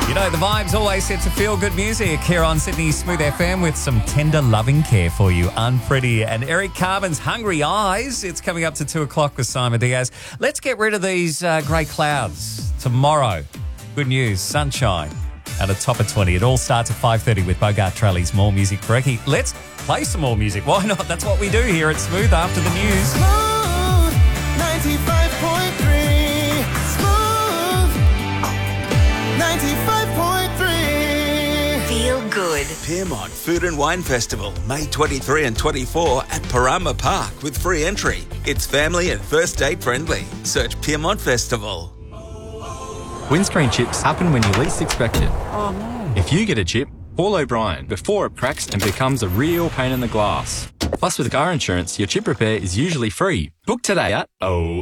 You know, the vibe's always set to feel good music here on Sydney's Smooth FM with some tender loving care for you. Unpretty and Eric Carbon's Hungry Eyes. It's coming up to 2 o'clock with Simon Diaz. Let's get rid of these grey clouds tomorrow. Good news, sunshine at a top of 20. It all starts at 5:30 with Bogart Trelly's More Music Brekkie. Let's play some more music. Why not? That's what we do here at Smooth after the news. Smooth 95.3. Smooth 95.3. Feel good. Piermont Food and Wine Festival, May 23 and 24 at Parama Park with free entry. It's family and first date friendly. Search Piermont Festival. Windscreen chips happen when you least expect it. Oh no. If you get a chip, call O'Brien before it cracks and becomes a real pain in the glass. Plus, with car insurance, your chip repair is usually free. Book today at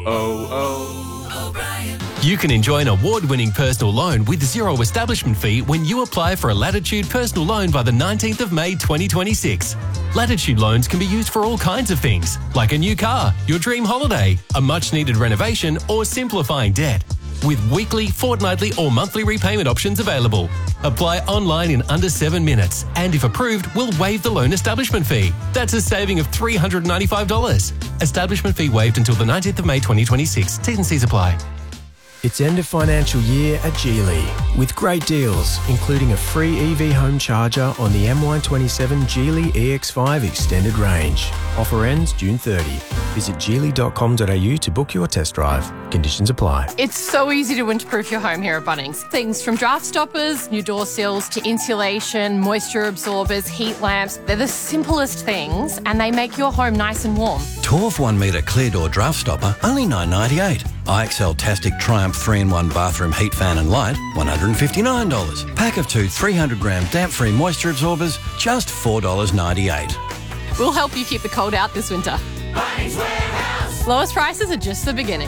O'Brien. You can enjoy an award-winning personal loan with zero establishment fee when you apply for a Latitude personal loan by the 19th of May 2026. Latitude loans can be used for all kinds of things, like a new car, your dream holiday, a much-needed renovation, or simplifying debt. With weekly, fortnightly or monthly repayment options available. Apply online in under 7 minutes and if approved, we'll waive the loan establishment fee. That's a saving of $395. Establishment fee waived until the 19th of May 2026. T's and C's apply. It's end of financial year at Geely with great deals, including a free EV home charger on the MY27 Geely EX5 extended range. Offer ends June 30. Visit geely.com.au to book your test drive. Conditions apply. It's so easy to winterproof your home here at Bunnings. Things from draft stoppers, new door sills to insulation, moisture absorbers, heat lamps. They're the simplest things and they make your home nice and warm. Torf 1 metre clear door draft stopper, only $9.98. IXL Tastic Triumph 3-in-1 bathroom heat fan and light, $159. Pack of 2 300-gram damp-free moisture absorbers, just $4.98. We'll help you keep the cold out this winter. Bunnings Warehouse. Lowest prices are just the beginning.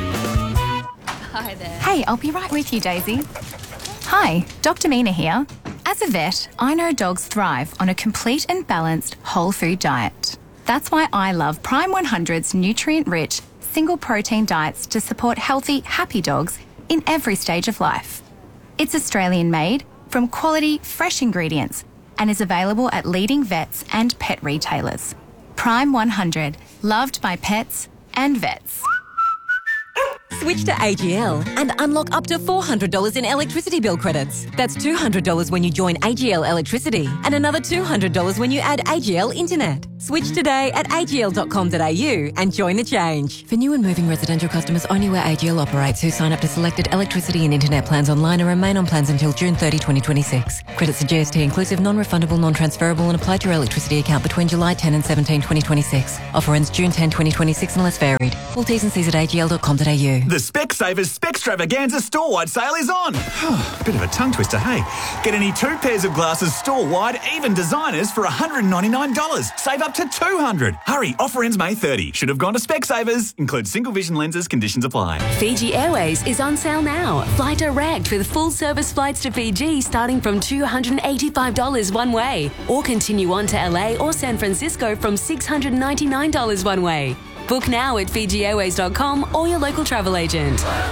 Hi there. Hey, I'll be right with you, Daisy. Hi, Dr. Mina here. As a vet, I know dogs thrive on a complete and balanced whole food diet. That's why I love Prime 100's nutrient-rich, single-protein diets to support healthy, happy dogs in every stage of life. It's Australian-made, from quality, fresh ingredients, and is available at leading vets and pet retailers. Prime 100, loved by pets and vets. Switch to AGL and unlock up to $400 in electricity bill credits. That's $200 when you join AGL Electricity and another $200 when you add AGL Internet. Switch today at agl.com.au and join the change. For new and moving residential customers only where AGL operates who sign up to selected electricity and internet plans online and remain on plans until June 30, 2026. Credits are GST inclusive, non-refundable, non-transferable and apply to your electricity account between July 10 and 17, 2026. Offer ends June 10, 2026 unless varied. Full T's and C's at agl.com.au. The Specsavers Specstravaganza store-wide sale is on. Bit of a tongue twister, hey? Get any 2 pairs of glasses store-wide, even designers, for $199. Save up to $200. Hurry, offer ends May 30. Should have gone to Specsavers. Includes single vision lenses, conditions apply. Fiji Airways is on sale now. Fly direct with full service flights to Fiji starting from $285 one way. Or continue on to LA or San Francisco from $699 one way. Book now at FijiAirways.com or your local travel agent.